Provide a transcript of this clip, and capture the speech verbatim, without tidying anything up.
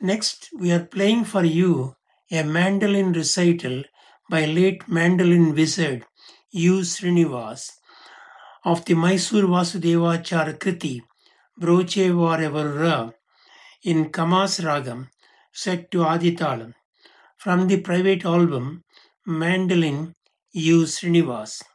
Next, we are playing for you a mandolin recital by late mandolin wizard U. Srinivas of the Mysore Vasudevachara Kriti Broche Varevara in Kamas Ragam set to Aditalam from the private album Mandolin U. Srinivas.